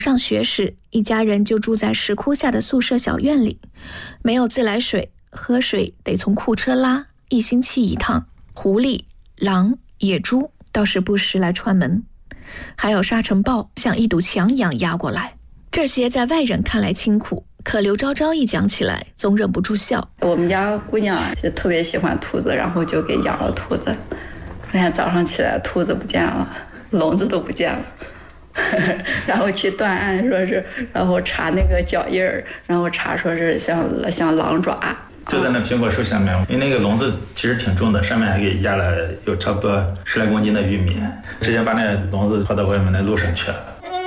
上学时，一家人就住在石窟下的宿舍小院里，没有自来水，喝水得从库车拉，1星期1趟。狐狸、狼、野猪倒是不时来串门，还有沙尘暴像一堵墙一样压过来。这些在外人看来清苦，可刘昭昭一讲起来，总忍不住笑。 我们家姑娘就特别喜欢兔子，然后就给养了兔子。那天早上起来，兔子不见了，笼子都不见了。然后去断案，说是，然后查那个脚印儿，然后查说是像狼爪， 就在那苹果树下面，因为那个笼子其实挺重的，上面还给压了有差不多10来公斤的玉米，直接把那笼子抛到外面的路上去了。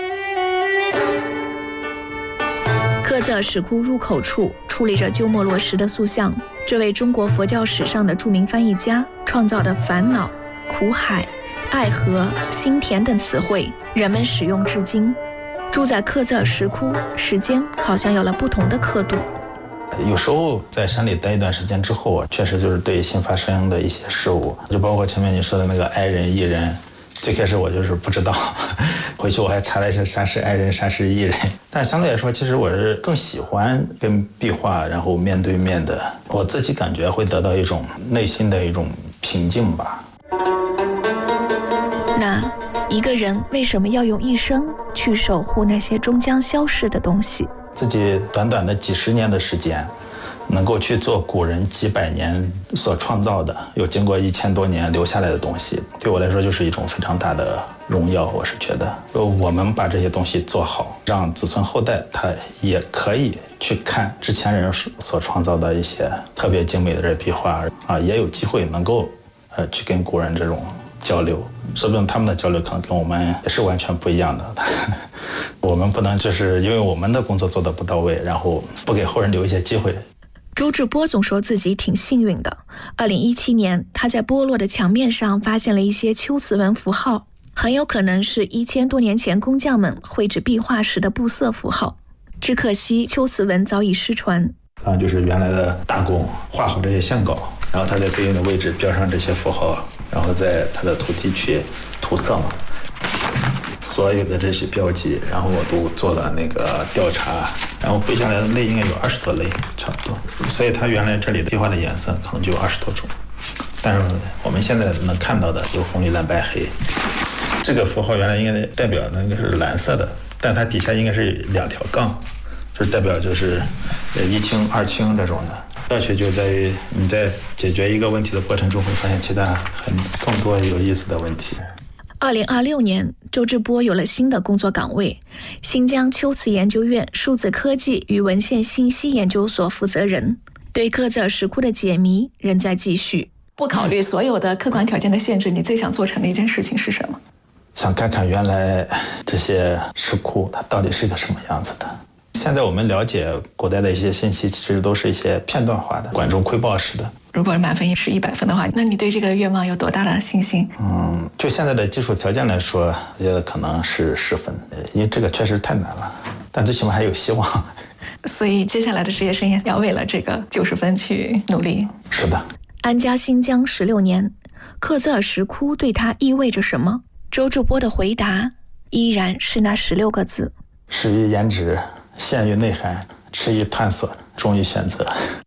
克孜尔石窟入口处矗立着鸠摩罗什的塑像，这位中国佛教史上的著名翻译家创造的烦恼、苦海、爱河、心田等词汇，人们使用至今。住在克孜尔石窟，时间好像有了不同的刻度。 有时候在山里待一段时间之后，确实就是对新发生的一些事物，就包括前面你说的那个哀人、异人，最开始我就是不知道，回去我还查了一下啥是哀人，啥是异人。但相对来说，其实我是更喜欢跟壁画然后面对面的，我自己感觉会得到一种内心的一种平静吧。 那一个人为什么要用一生去守护那些终将消逝的东西？ 自己短短的几十年的时间，能够去做古人几百年所创造的，又经过1000多年留下来的东西，对我来说就是一种非常大的荣耀。我是觉得，我们把这些东西做好，让子孙后代他也可以去看之前人所创造的一些特别精美的这壁画啊，也有机会能够去跟古人这种交流，说不定他们的交流可能跟我们也是完全不一样的。我们不能就是因为我们的工作做得不到位，然后不给后人留一些机会。 周志波总说自己挺幸运的。2017年，他在剥落的墙面上发现了一些秋瓷文符号，很有可能是1000多年前工匠们绘制壁画时的布色符号。只可惜秋瓷文早已失传。 就是原来的大工画好这些线稿，然后他在对应的位置标上这些符号，然后在他的图题去涂色嘛。所有的这些标记，然后我都做了那个调查，然后绘下来的类应该有20多类，差不多。所以它原来这里的壁画的颜色可能就有20多种，但是我们现在能看到的有红、绿、蓝、白、黑。这个符号原来应该代表那个是蓝色的，但它底下应该是2条杠，就是代表就是1清、2清这种的。乐趣就在于你在解决一个问题的过程中，会发现其他更多有意思的问题。 2026年，周志波有了新的工作岗位，新疆秋瓷研究院数字科技与文献信息研究所负责人。对克孜尔石窟的解谜仍在继续。不考虑所有的客观条件的限制，你最想做成的一件事情是什么？ 想看看原来这些石窟它到底是个什么样子的。现在我们了解古代的一些信息，其实都是一些片段化的、管中窥豹式的。 如果满分也是100分的话，那你对这个愿望有多大的信心？ 就现在的技术条件来说，也可能是10分，因为这个确实太难了，但最起码还有希望。 所以接下来的职业生涯要为了这个90分去努力。 是的。 安家新疆16年，克孜尔石窟对他意味着什么？周志波的回答依然是那16个字： 始于颜值，陷于内涵，迟于探索，忠于选择。